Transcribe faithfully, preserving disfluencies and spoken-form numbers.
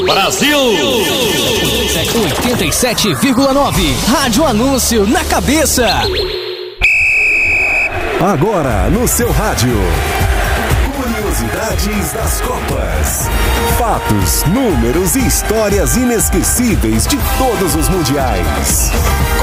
Brasil! oitenta e sete vírgula nove. Rádio Anúncio na cabeça. Agora no seu rádio. Curiosidades das Copas. Fatos, números e histórias inesquecíveis de todos os mundiais.